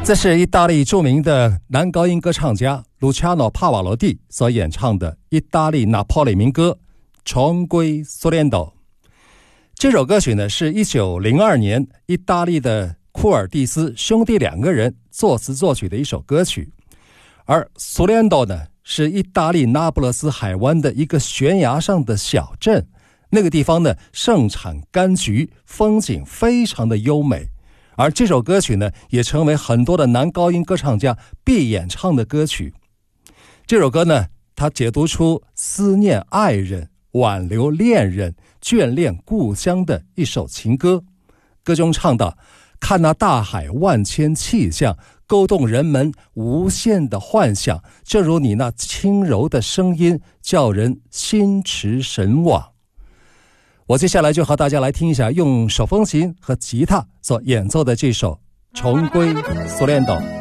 这是意大利著名的男高音歌唱家卢齐亚诺·帕瓦罗蒂所演唱的意大利拿破里民歌《重归苏联岛》。这首歌曲呢，是1902年意大利的库尔蒂斯兄弟2个人作词作曲的一首歌曲。而苏联岛呢，是意大利那不勒斯海湾的一个悬崖上的小镇，那个地方呢盛产柑橘，风景非常的优美。而这首歌曲呢，也成为很多的男高音歌唱家必演唱的歌曲。这首歌呢，它解读出思念爱人、挽留恋人、眷恋故乡的一首情歌。歌中唱道：看那大海万千气象，勾动人们无限的幻想，正如你那轻柔的声音，叫人心驰神往。我接下来就和大家来听一下用手风琴和吉他所演奏的这首《重归苏联岛》。